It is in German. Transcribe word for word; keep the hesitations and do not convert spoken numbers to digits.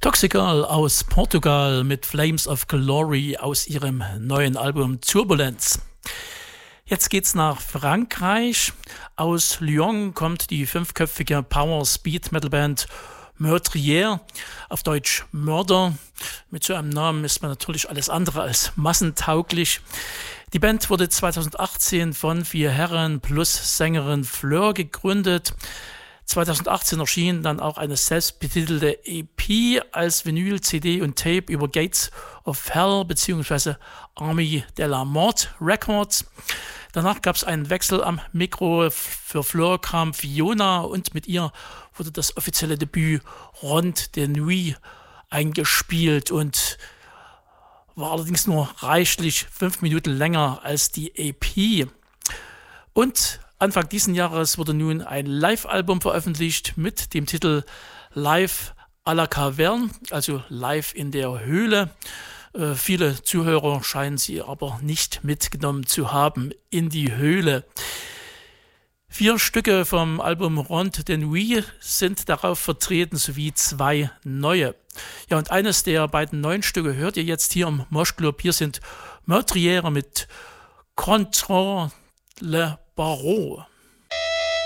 Toxical aus Portugal mit Flames of Glory aus ihrem neuen Album Turbulence. Jetzt geht's nach Frankreich. Aus Lyon kommt die fünfköpfige Power-Speed-Metal-Band Meurtrier, auf Deutsch Mörder. Mit so einem Namen ist man natürlich alles andere als massentauglich. Die Band wurde zweitausendachtzehn von vier Herren plus Sängerin Fleur gegründet. zweitausendachtzehn erschien dann auch eine selbstbetitelte E P als Vinyl, C D und Tape über Gates of Hell bzw. Army de la Mort Records. Danach gab es einen Wechsel am Mikro. Für Fleur kam Fiona und mit ihr wurde das offizielle Debüt Ronde de Nuit eingespielt und war allerdings nur reichlich fünf Minuten länger als die E P. Und Anfang diesen Jahres wurde nun ein Live-Album veröffentlicht mit dem Titel Live à la Caverne, also live in der Höhle. Äh, viele Zuhörer scheinen sie aber nicht mitgenommen zu haben in die Höhle. Vier Stücke vom Album Ronde de Nuit sind darauf vertreten, sowie zwei neue. Ja, und eines der beiden neuen Stücke hört ihr jetzt hier im Mosh Club. Hier sind Meurtrier mit Contre le Barreau.